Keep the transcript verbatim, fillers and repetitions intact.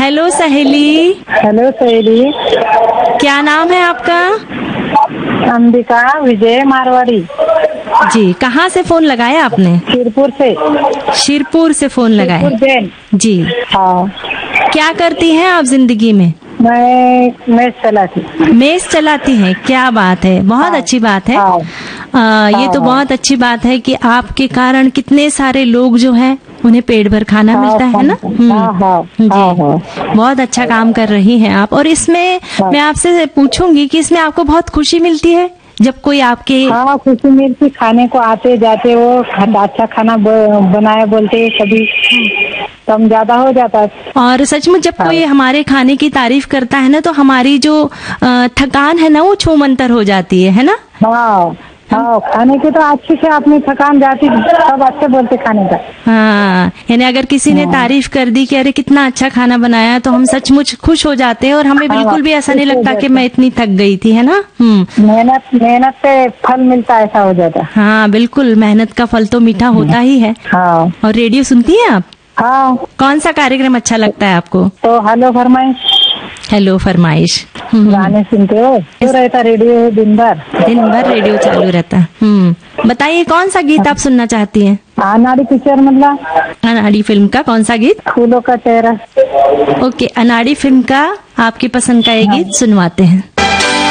Hello सहेली। Hello सहेली। क्या नाम है आपका? अंबिका विजय मारवाड़ी। जी, कहाँ से फोन लगाया आपने? शिरपुर से। शिरपुर से फोन लगाया। जैन। जी। हाँ। क्या करती हैं आप जिंदगी में? मैं मेस चलाती। मेस चलाती हैं, क्या बात है, बहुत हाँ, अच्छी बात है। हाँ, आ, ये हाँ, तो हाँ, बहुत अच्छी बात है कि आपके कारण कितने सारे लोग जो हैं उन्हें पेट भर खाना हाँ, मिलता है ना। हम्म, हाँ, हाँ, जी, हाँ, हाँ, बहुत अच्छा काम कर रही हैं आप। और इसमें हाँ, मैं आपसे पूछूंगी कि इसमें आपको बहुत खुशी मिलती है जब कोई आपके। हाँ, खुशी मिलती, खाने को आते जाते वो अच्छा खाना बनाया बोलते, कभी कम ज्यादा हो जाता है। और सचमुच जब कोई हमारे खाने की तारीफ करता है ना तो हमारी जो अ, थकान है ना वो छूमंतर हो जाती है है ना। हाँ, हाँ, खाने की तो अच्छी से अपनी थकान जाती, सब अच्छे बोलते खाने का। हाँ, यानी अगर किसी ने हाँ, तारीफ कर दी कि अरे कितना अच्छा खाना बनाया तो हम सचमुच खुश हो जाते हैं और हमें बिल्कुल भी ऐसा नहीं लगता कि मैं इतनी थक गई थी, है ना। हम्म, मेहनत मेहनत पे फल मिलता है, ऐसा हो जाता है। हाँ बिल्कुल, मेहनत का फल तो मीठा होता ही है। हाँ। और रेडियो सुनती हैं आप? हाँ। कौन सा कार्यक्रम अच्छा लगता है आपको? तो हेलो फरमाइश। हेलो फरमाइश। हम्म, गाने सुनते हो? तो रहता रेडियो दिन भर। दिन भर रेडियो चालू रहता है। हम्म, बताइए कौन सा गीत आप सुनना चाहती हैं? अनाड़ी पिक्चर मतलब अनाड़ी फिल्म का कौन सा गीत? फूलों का चेहरा। ओके, अनाड़ी फिल्म का आपकी पसंद का ये गीत सुनवाते हैं।